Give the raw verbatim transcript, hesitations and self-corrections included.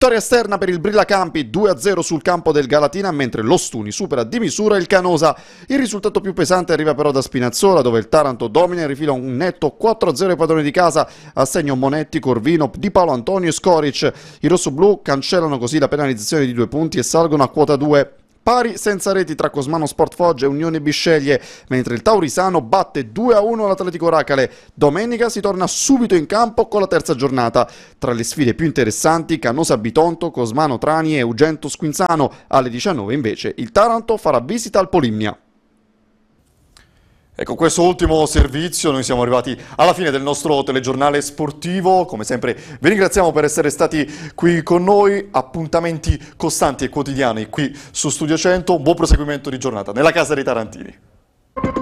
Vittoria esterna per il Brillacampi, due a zero sul campo del Galatina, mentre l'Ostuni supera di misura il Canosa. Il risultato più pesante arriva però da Spinazzola, dove il Taranto domina e rifila un netto quattro a zero ai padroni di casa, a segno Monetti, Corvino, Di Paolo Antonio e Scoric. I rossoblù cancellano così la penalizzazione di due punti e salgono a quota due. Pari senza reti tra Cosmano Sport Foggia e Unione Bisceglie, mentre il Taurisano batte due a uno l'Atletico Racale. Domenica si torna subito in campo con la terza giornata. Tra le sfide più interessanti, Canosa Bitonto, Cosmano Trani e Ugento Squinzano. Alle diciannove invece il Taranto farà visita al Polimnia. E con questo ultimo servizio noi siamo arrivati alla fine del nostro telegiornale sportivo. Come sempre vi ringraziamo per essere stati qui con noi. Appuntamenti costanti e quotidiani qui su Studio cento. Un buon proseguimento di giornata nella casa dei Tarantini.